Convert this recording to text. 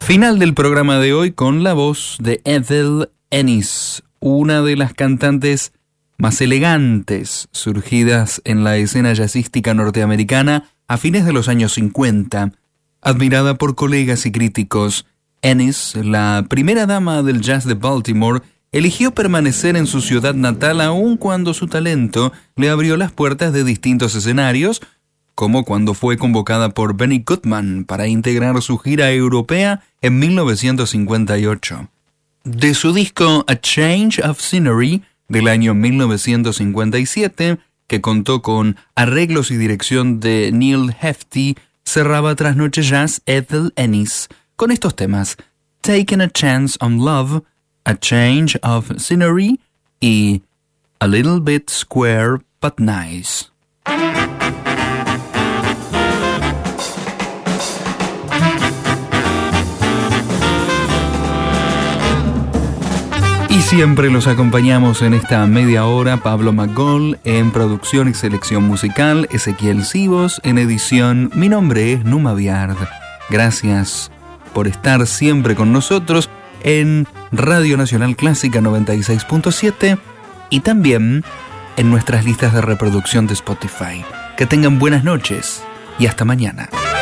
Final del programa de hoy con la voz de Ethel Ennis, una de las cantantes más elegantes surgidas en la escena jazzística norteamericana a fines de los años 50. Admirada por colegas y críticos, Ennis, la primera dama del jazz de Baltimore, eligió permanecer en su ciudad natal aun cuando su talento le abrió las puertas de distintos escenarios, como cuando fue convocada por Benny Goodman para integrar su gira europea en 1958. De su disco A Change of Scenery del año 1957, que contó con arreglos y dirección de Neil Hefti, cerraba Trasnoche Jazz Ethel Ennis con estos temas: Taking a Chance on Love, A Change of Scenery y A Little Bit Square But Nice. Y siempre los acompañamos en esta media hora Pablo McGoll en producción y selección musical, Ezequiel Sivos en edición. Mi nombre es Numa Biard. Gracias por estar siempre con nosotros en Radio Nacional Clásica 96.7 y también en nuestras listas de reproducción de Spotify. Que tengan buenas noches y hasta mañana.